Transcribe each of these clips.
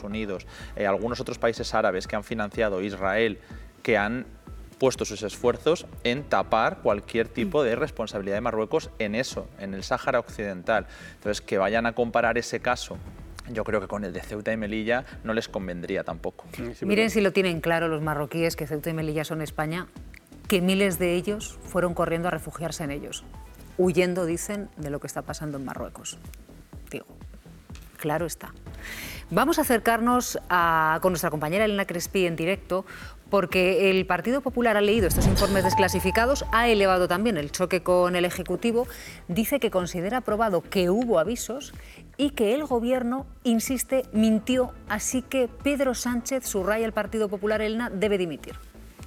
Unidos, algunos otros países árabes que han financiado Israel, que han puesto sus esfuerzos en tapar cualquier tipo de responsabilidad de Marruecos en eso, en el Sáhara Occidental. Entonces, que vayan a comparar ese caso, yo creo que con el de Ceuta y Melilla no les convendría tampoco. Miren si lo tienen claro los marroquíes, que Ceuta y Melilla son España, que miles de ellos fueron corriendo a refugiarse en ellos, huyendo, dicen, de lo que está pasando en Marruecos. Digo, claro está. Vamos a acercarnos con nuestra compañera Elena Crespi en directo, porque el Partido Popular ha leído estos informes desclasificados, ha elevado también el choque con el Ejecutivo, dice que considera probado que hubo avisos y que el Gobierno, insiste, mintió, así que Pedro Sánchez, subraya el Partido Popular, Elena, debe dimitir.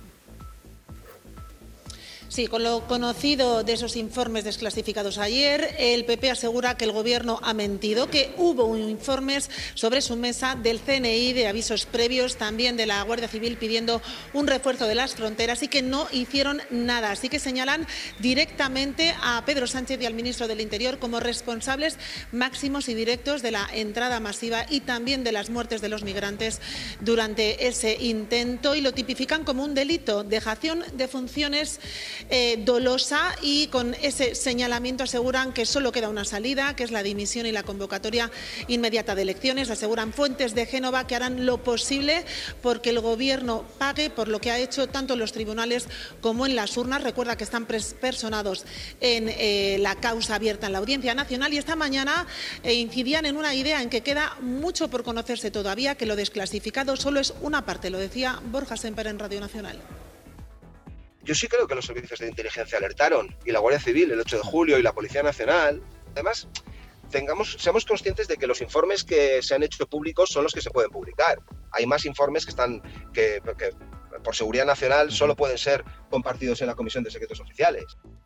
Sí, con lo conocido de esos informes desclasificados ayer, el PP asegura que el Gobierno ha mentido, que hubo informes sobre su mesa del CNI, de avisos previos, también de la Guardia Civil pidiendo un refuerzo de las fronteras y que no hicieron nada. Así que señalan directamente a Pedro Sánchez y al ministro del Interior como responsables máximos y directos de la entrada masiva y también de las muertes de los migrantes durante ese intento, y lo tipifican como un delito, dejación de funciones dolosa, y con ese señalamiento aseguran que solo queda una salida, que es la dimisión y la convocatoria inmediata de elecciones. Aseguran fuentes de Génova que harán lo posible porque el Gobierno pague por lo que ha hecho tanto en los tribunales como en las urnas. Recuerda que están personados en la causa abierta en la Audiencia Nacional, y esta mañana incidían en una idea en que queda mucho por conocerse todavía, que lo desclasificado solo es una parte, lo decía Borja Semper en Radio Nacional. Yo sí creo que los servicios de inteligencia alertaron, y la Guardia Civil el 8 de julio y la Policía Nacional. Además, seamos conscientes de que los informes que se han hecho públicos son los que se pueden publicar. Hay más informes que por seguridad nacional solo pueden ser compartidos en la Comisión de Secretos Oficiales.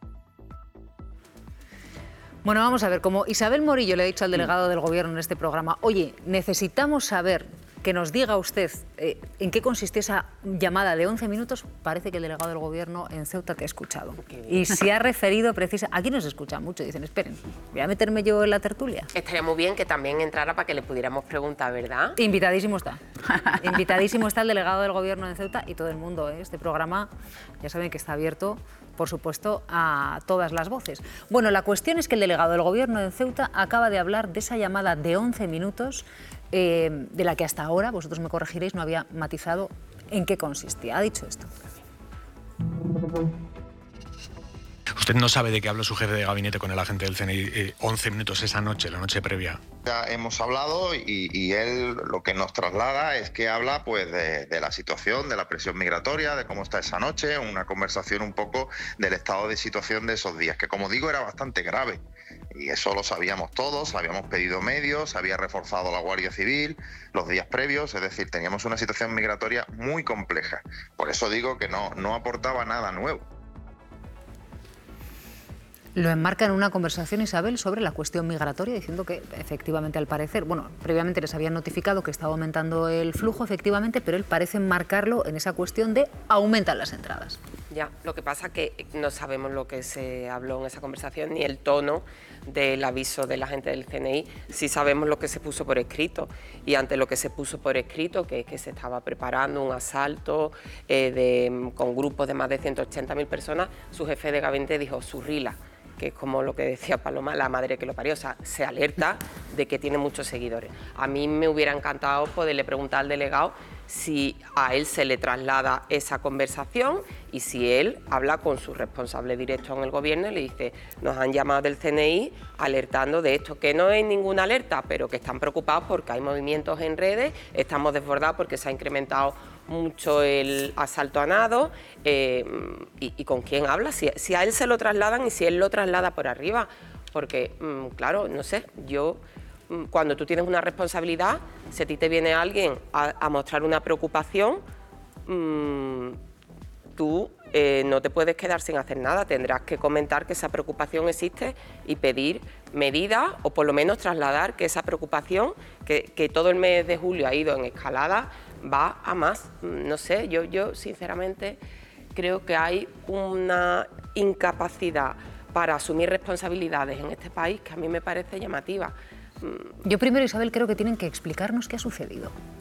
Bueno, vamos a ver, como Isabel Morillo le ha dicho al delegado del Gobierno en este programa, oye, necesitamos saber, que nos diga usted en qué consistió esa llamada de 11 minutos, parece que el delegado del Gobierno en Ceuta te ha escuchado. Y se ha referido precisamente... Aquí nos escucha mucho, dicen, esperen, voy a meterme yo en la tertulia. Estaría muy bien que también entrara para que le pudiéramos preguntar, ¿verdad? Invitadísimo está. Invitadísimo está el delegado del Gobierno en Ceuta y todo el mundo. Este programa, ya saben que está abierto, por supuesto, a todas las voces. Bueno, la cuestión es que el delegado del Gobierno en Ceuta acaba de hablar de esa llamada de 11 minutos de la que hasta ahora, vosotros me corregiréis, no había matizado en qué consistía. Ha dicho esto. ¿Usted no sabe de qué habló su jefe de gabinete con el agente del CNI 11 minutos esa noche, la noche previa? Ya hemos hablado y él lo que nos traslada es que habla pues de la situación, de la presión migratoria, de cómo está esa noche, una conversación un poco del estado de situación de esos días, que como digo era bastante grave. Y eso lo sabíamos todos, habíamos pedido medios, había reforzado la Guardia Civil los días previos, es decir, teníamos una situación migratoria muy compleja. Por eso digo que no aportaba nada nuevo. Lo enmarca en una conversación, Isabel, sobre la cuestión migratoria, diciendo que efectivamente, al parecer, bueno, previamente les habían notificado que estaba aumentando el flujo, efectivamente, pero él parece enmarcarlo en esa cuestión de aumentan las entradas. Ya, lo que pasa es que no sabemos lo que se habló en esa conversación ni el tono del aviso de la gente del CNI. Sí sabemos lo que se puso por escrito, y ante lo que se puso por escrito, que es que se estaba preparando un asalto con grupos de más de 180.000 personas, su jefe de gabinete dijo Zurrila, que es como lo que decía Paloma, la madre que lo parió, o sea, se alerta de que tiene muchos seguidores. A mí me hubiera encantado poderle preguntar al delegado si a él se le traslada esa conversación y si él habla con su responsable directo en el Gobierno y le dice, nos han llamado del CNI alertando de esto, que no es ninguna alerta, pero que están preocupados porque hay movimientos en redes, estamos desbordados porque se ha incrementado mucho el asalto a nado, y con quién habla, si a él se lo trasladan y si él lo traslada por arriba, porque claro, no sé, cuando tú tienes una responsabilidad, si a ti te viene alguien a mostrar una preocupación, tú no te puedes quedar sin hacer nada, tendrás que comentar que esa preocupación existe y pedir medidas, o por lo menos trasladar que esa preocupación, que todo el mes de julio ha ido en escalada, va a más. No sé, yo sinceramente creo que hay una incapacidad para asumir responsabilidades en este país que a mí me parece llamativa. Yo primero, Isabel, creo que tienen que explicarnos qué ha sucedido.